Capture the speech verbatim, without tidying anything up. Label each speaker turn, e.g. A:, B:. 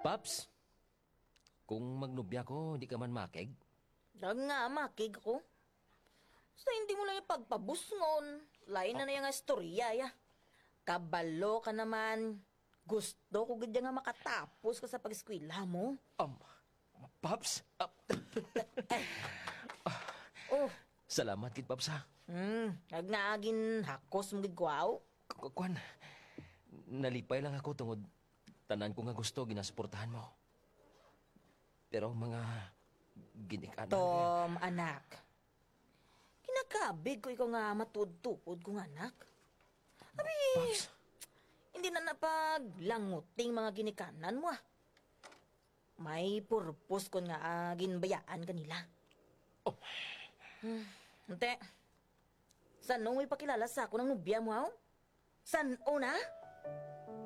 A: Paps, kung magnubya ko, di ka man makig.
B: Dag nga, makig ko. Basta hindi mo lang yung pagpabusngon. Lain na na yung istorya, ya. Kabalo ka naman. Gusto ko ganyan nga makatapos ka sa pag-eskwela mo.
A: Um, Paps, ah,
B: Oh,
A: salamat kit Paps ha.
B: hmm, nagnaagin hakos mo gigwaw.
A: K- Kwan, nalipay lang ako tungod tanan ko nga gusto ginasuportahan mo. Pero mga ginikanan.
B: Tom, anak. Kinakabig ko ikaw nga matud-tukod kong anak. Abi,
A: Paps,
B: hindi na napaglanguting mga ginikanan mo ah. May purpose ko nga ah, ginbayaan kanila.
A: Oh.
B: Hmm, ante. Saan nung may pakilala sa ako ng nubya mo, ha? Saan o na?